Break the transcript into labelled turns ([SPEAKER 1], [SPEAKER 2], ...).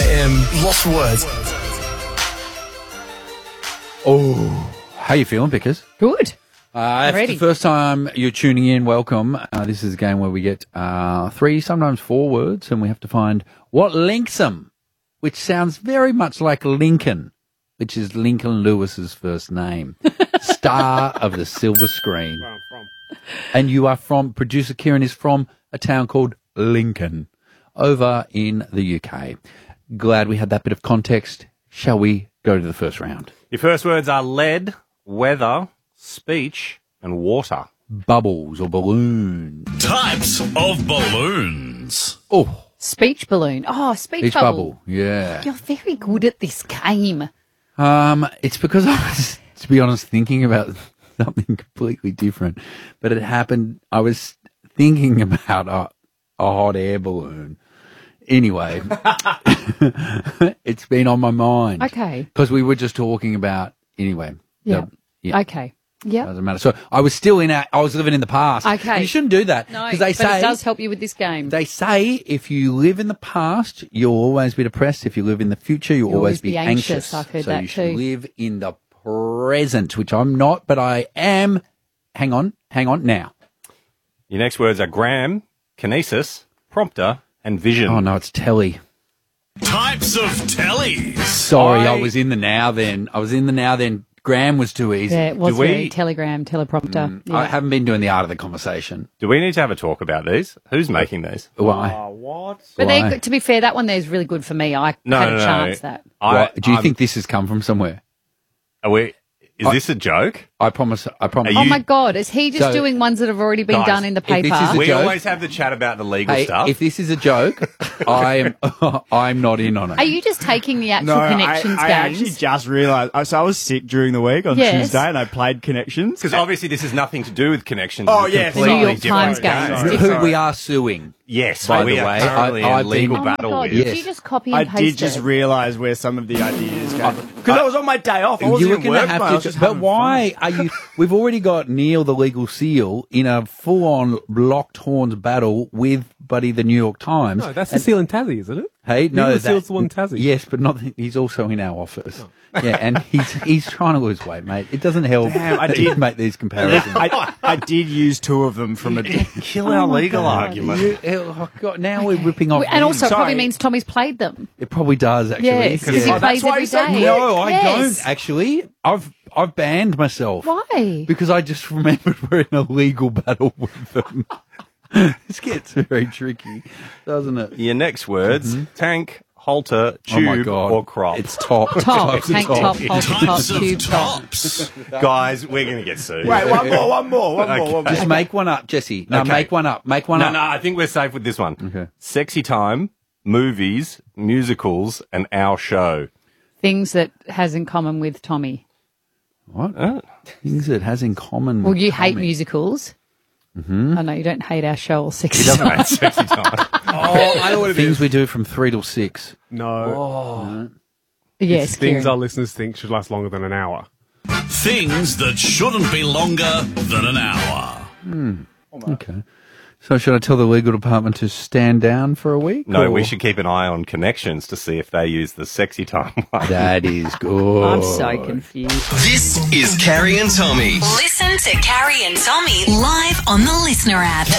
[SPEAKER 1] am lost for words.
[SPEAKER 2] Oh, how you feeling, Pickers?
[SPEAKER 3] Good.
[SPEAKER 2] If it's the first time you're tuning in, welcome. This is a game where we get 3, sometimes 4 words, and we have to find what links them, which sounds very much like Lincoln, which is Lincoln Lewis's first name. Star of the silver screen.
[SPEAKER 4] Where I'm from.
[SPEAKER 2] And you are from, producer Kieran is from a town called Lincoln over in the UK. Glad we had that bit of context. Shall we go to the first round?
[SPEAKER 4] Your first words are lead, weather, speech, and water.
[SPEAKER 2] Bubbles or balloons.
[SPEAKER 1] Types of balloons.
[SPEAKER 2] Oh,
[SPEAKER 3] Speech balloon. Oh, speech
[SPEAKER 2] beach
[SPEAKER 3] bubble.
[SPEAKER 2] bubble. Yeah.
[SPEAKER 3] You're very good at this game.
[SPEAKER 2] It's because I was, to be honest, thinking about something completely different. But it happened, I was thinking about a hot air balloon. Anyway, it's been on my mind.
[SPEAKER 3] Okay.
[SPEAKER 2] Because we were just talking about, anyway.
[SPEAKER 3] Yeah.
[SPEAKER 2] Yeah.
[SPEAKER 3] Okay. Yeah.
[SPEAKER 2] Doesn't matter. So I was I was living in the past.
[SPEAKER 3] Okay.
[SPEAKER 2] And you shouldn't do that.
[SPEAKER 3] No,
[SPEAKER 2] Because they
[SPEAKER 3] but
[SPEAKER 2] say,
[SPEAKER 3] it does help you with this game.
[SPEAKER 2] they say if you live in the past, you'll always be depressed. If you live in the future, you'll always be anxious.
[SPEAKER 3] I've heard
[SPEAKER 2] so
[SPEAKER 3] that
[SPEAKER 2] you should
[SPEAKER 3] too.
[SPEAKER 2] live in the present, which I'm not, but I am. Hang on now.
[SPEAKER 4] Your next words are gram, kinesis, prompter, and vision.
[SPEAKER 2] Oh no, it's telly.
[SPEAKER 1] Types of tellies.
[SPEAKER 2] Sorry, I was in the now then. Gram was too easy.
[SPEAKER 3] Yeah, it was
[SPEAKER 4] Do we-
[SPEAKER 3] very telegram, teleprompter. Yeah.
[SPEAKER 2] I haven't been doing the art of the conversation.
[SPEAKER 4] Do we need to have a talk about these? Who's making these?
[SPEAKER 2] Why?
[SPEAKER 4] What?
[SPEAKER 3] But
[SPEAKER 2] Why?
[SPEAKER 3] to be fair, that one there is really good for me. I had a chance that.
[SPEAKER 2] Why? Do you think this has come from somewhere?
[SPEAKER 4] Is this a joke?
[SPEAKER 2] I promise.
[SPEAKER 4] Are
[SPEAKER 3] Oh
[SPEAKER 4] you-
[SPEAKER 3] my God, is he just
[SPEAKER 2] So-
[SPEAKER 3] doing ones that have already been
[SPEAKER 4] Guys,
[SPEAKER 3] done in the
[SPEAKER 2] if this
[SPEAKER 3] paper?
[SPEAKER 2] is a
[SPEAKER 4] We
[SPEAKER 2] joke?
[SPEAKER 4] always have the chat about the legal
[SPEAKER 2] Hey,
[SPEAKER 4] stuff.
[SPEAKER 2] if this is a joke, I'm not in on it.
[SPEAKER 3] Are you just taking the actual
[SPEAKER 5] No,
[SPEAKER 3] connections
[SPEAKER 5] I
[SPEAKER 3] games?
[SPEAKER 5] actually just realised. So I was sick during the week on
[SPEAKER 3] Yes.
[SPEAKER 5] Tuesday, and I played connections.
[SPEAKER 4] Because obviously this has nothing to do with connections.
[SPEAKER 5] Oh,
[SPEAKER 4] It's a
[SPEAKER 5] yes.
[SPEAKER 4] completely
[SPEAKER 3] New York
[SPEAKER 4] different
[SPEAKER 3] Times
[SPEAKER 4] game.
[SPEAKER 3] games.
[SPEAKER 5] Sorry.
[SPEAKER 2] Who we are suing.
[SPEAKER 4] Yes,
[SPEAKER 2] By
[SPEAKER 4] we
[SPEAKER 2] the
[SPEAKER 4] are
[SPEAKER 2] way,
[SPEAKER 4] currently
[SPEAKER 2] I've
[SPEAKER 4] in legal
[SPEAKER 3] Oh my
[SPEAKER 4] battle
[SPEAKER 3] God,
[SPEAKER 4] with.
[SPEAKER 3] did
[SPEAKER 2] Yes.
[SPEAKER 3] you just copy
[SPEAKER 5] I
[SPEAKER 3] and paste
[SPEAKER 5] did just
[SPEAKER 3] it?
[SPEAKER 5] realise where some of the ideas came from. Because I was on my day off. I
[SPEAKER 2] You
[SPEAKER 5] wasn't
[SPEAKER 2] were
[SPEAKER 5] in
[SPEAKER 2] going to
[SPEAKER 5] work, mate. I
[SPEAKER 2] have
[SPEAKER 5] was
[SPEAKER 2] to.
[SPEAKER 5] just
[SPEAKER 2] But
[SPEAKER 5] having
[SPEAKER 2] why
[SPEAKER 5] fun.
[SPEAKER 2] are you? We've already got Neil, the legal seal, in a full-on locked horns battle with Buddy, the New York Times.
[SPEAKER 6] No, that's the seal in Tassie, isn't it?
[SPEAKER 2] Hey, no,
[SPEAKER 6] Neil the Seal's the one in Tassie.
[SPEAKER 2] Yes, but not. He's also in our office. Yeah, and he's trying to lose weight, mate. It doesn't help.
[SPEAKER 5] Damn, I
[SPEAKER 2] that you
[SPEAKER 5] did-
[SPEAKER 2] make these comparisons.
[SPEAKER 5] I did use 2 of them from a.
[SPEAKER 4] Kill our legal argument.
[SPEAKER 2] Oh God, now we're ripping off.
[SPEAKER 3] And also, it probably
[SPEAKER 5] Sorry.
[SPEAKER 3] means Tommy's played them.
[SPEAKER 2] it probably does actually.
[SPEAKER 3] Yes, because he
[SPEAKER 5] Oh, that's
[SPEAKER 3] plays
[SPEAKER 5] why
[SPEAKER 3] every
[SPEAKER 5] he's so
[SPEAKER 3] day.
[SPEAKER 5] quick.
[SPEAKER 2] No, I
[SPEAKER 3] Yes.
[SPEAKER 2] don't actually. I've banned myself.
[SPEAKER 3] Why?
[SPEAKER 2] Because I just remembered we're in a legal battle with them. This gets very tricky, doesn't it?
[SPEAKER 4] Your next words, tank, halter,
[SPEAKER 2] Oh my
[SPEAKER 4] tube,
[SPEAKER 2] God.
[SPEAKER 4] or crop.
[SPEAKER 2] It's top.
[SPEAKER 3] Top, tank top, halter top,
[SPEAKER 1] Types of
[SPEAKER 3] tube top.
[SPEAKER 1] tops.
[SPEAKER 4] Guys, we're going to get sued.
[SPEAKER 5] Wait, one more.
[SPEAKER 2] Just make one up, Jesse. No,
[SPEAKER 4] Okay.
[SPEAKER 2] make one up. Make one
[SPEAKER 4] No,
[SPEAKER 2] up.
[SPEAKER 4] I think we're safe with this one.
[SPEAKER 2] Okay.
[SPEAKER 4] Sexy time, movies, musicals, and our show.
[SPEAKER 3] Things that has in common with Tommy.
[SPEAKER 2] What? Things it has in common.
[SPEAKER 3] Well,
[SPEAKER 2] with
[SPEAKER 3] you hate
[SPEAKER 2] Tommy.
[SPEAKER 3] musicals. Mm-hmm. I know you don't hate our show or sexy.
[SPEAKER 4] He doesn't hate sexy time.
[SPEAKER 2] Things we do from 3 till 6.
[SPEAKER 6] No.
[SPEAKER 3] Yes,
[SPEAKER 6] It's things
[SPEAKER 3] Kieran.
[SPEAKER 6] our listeners think should last longer than an hour.
[SPEAKER 1] Things that shouldn't be longer than an hour.
[SPEAKER 2] Okay. So should I tell the legal department to stand down for a week?
[SPEAKER 4] No,
[SPEAKER 2] or-
[SPEAKER 4] we should keep an eye on connections to see if they use the sexy time one.
[SPEAKER 2] That is good.
[SPEAKER 3] I'm so confused.
[SPEAKER 1] This is Carrie and Tommy.
[SPEAKER 7] Listen to Carrie and Tommy live on the Listener app.